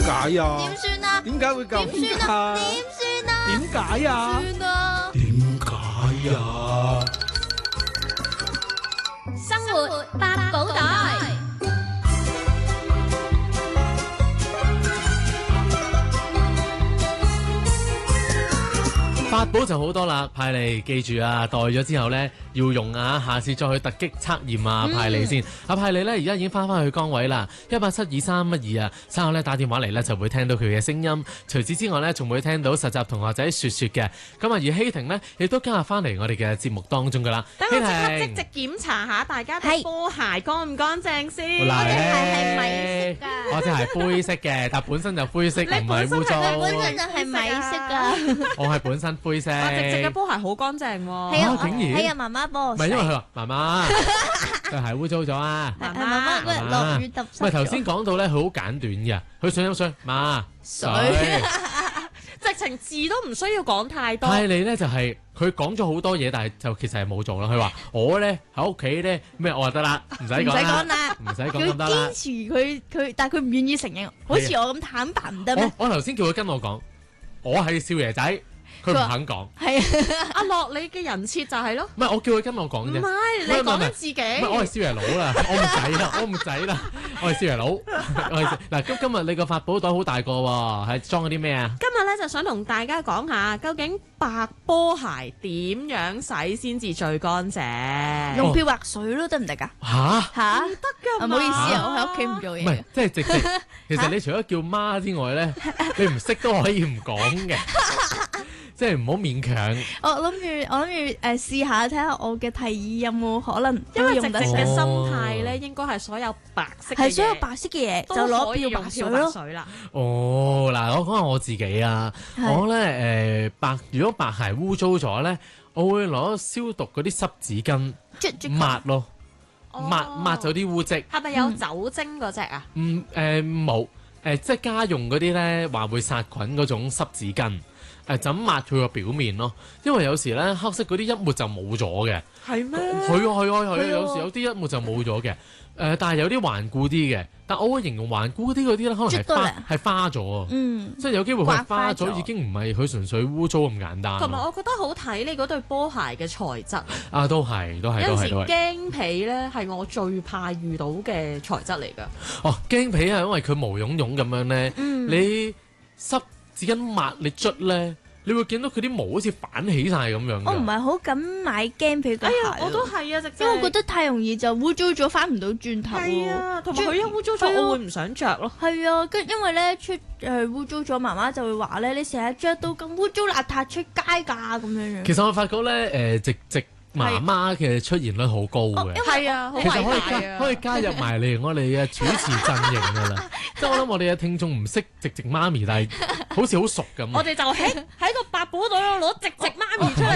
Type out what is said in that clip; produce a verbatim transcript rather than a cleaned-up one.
解呀？ 點算啊？ 點解會咁點算啊？ 㗎？ 點算啊？ 點解呀？ 算啊！ 點解呀？ 生活百寶袋。 法寶就好多啦，派利記住啊，袋咗之後呢，要用啊，下次再去突擊測驗啊，派利先。阿、嗯、派利呢，而家已經翻返去崗位啦，一八七二三一二啊，稍後呢打電話嚟呢，就會聽到佢嘅聲音。除此之外呢，仲會聽到實習同學仔説説嘅。咁啊，而希婷呢，亦都加入翻嚟我哋嘅節目當中噶啦。 等我即刻即即檢查下大家啲波鞋乾唔乾淨先。 我隻鞋係米色㗎。 我隻鞋灰色嘅，但本身就灰色，唔係污糟。 你本身就係米色㗎。 我係本身灰色。 哇！直直嘅波鞋好乾淨喎。 係啊， 竟然係啊，媽媽幫我洗。 唔係因為佢話媽媽對鞋污糟咗啊。 係媽媽嗰日落雨揼濕咗。 唔係頭先講到咧，佢好簡短嘅，佢想飲水，媽水。 直情字都唔需要講太多。 派利咧就係佢講咗好多嘢，但係就其實係冇做啦。佢話我咧喺屋企咧咩，我就得啦，唔使講啦，唔使講咁得啦。 佢堅持佢佢，但係佢唔願意承認，好似我咁坦白唔得咩？ 我我頭先叫佢跟我講，我係少爺仔。佢唔肯講， 係啊！ 阿樂你嘅人設就係咯， 唔係我叫佢跟我講啫， 唔係你講緊自己， 唔係我係少爺佬啦，我唔使啦，我唔使啦，我係少爺佬。嗱，今今日你個法寶袋好大個喎，係裝咗啲咩啊？ 今日咧就想同大家講下，究竟白波鞋點樣洗先至最乾淨？ 用漂白水咯，得唔得㗎？ 吓吓唔得㗎， 唔好意思啊，我喺屋企唔做嘢。 唔係，即係直直。其實你除咗叫媽之外咧，你唔識都可以唔講嘅。即係唔好勉強。 我諗住，我諗住誒試下睇下我嘅提議有冇可能， 因為直直嘅心哦態咧，應該係所有白色嘅嘢， 係所有白色嘅嘢就攞漂白水咯。 水啦。 哦，嗱，我講下我自己啊，我咧誒白，如果白鞋污糟咗咧，我會攞消毒嗰啲濕紙巾抹咯，抹抹咗啲污漬。 係咪有酒精嗰隻啊？ 嗯誒冇誒，即係家用嗰啲咧話會殺菌嗰種濕紙巾。誒就咁抹佢個表面咯，因為有時咧黑色嗰啲一抹就冇咗嘅。 係咩？ 係啊係啊係啊，有時有啲一抹就冇咗嘅。誒，但係有啲頑固啲嘅，但我會形容頑固啲嗰啲咧，可能係花係花咗啊。嗯，即係有機會佢花咗，已經唔係佢純粹污糟咁簡單。 同埋我覺得好睇你嗰對波鞋嘅材質。 啊，都係都係都係都係。 有時驚皮咧係我最怕遇到嘅材質嚟㗎。 哦，驚皮係因為佢毛茸茸咁樣咧， 嗯、 你濕紙巾抹你捽咧，你會見到佢啲毛好似反起晒咁樣。 我唔係好敢買驚皮嘅鞋。 哎呀，我都係啊，直因為我覺得太容易就污糟咗，翻唔到轉頭。 係啊，同埋佢一污糟咗，我會唔想着咯。 係啊，跟因為咧出誒污糟咗，媽媽就會話咧，你成日着到咁污糟邋遢出街㗎咁樣樣。 其實我發覺咧，誒、呃、直直媽媽嘅出現率好高嘅。 係啊， 其實可以加可以加入埋嚟我哋嘅主持陣營㗎啦。即係我諗我哋嘅聽眾唔識直直媽咪，但係好似好熟咁。 我哋就喺喺個百寶袋度攞直直媽咪出嚟。